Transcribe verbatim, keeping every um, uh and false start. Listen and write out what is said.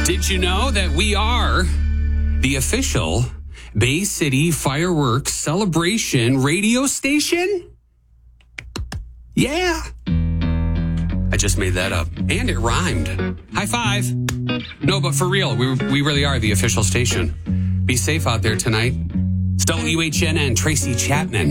Did you know that we are the official Bay City Fireworks Celebration radio station? Yeah. I just made that up. And it rhymed. High five. No, but for real, we, we really are the official station. Be safe out there tonight. It's W H N N, Tracy Chapman.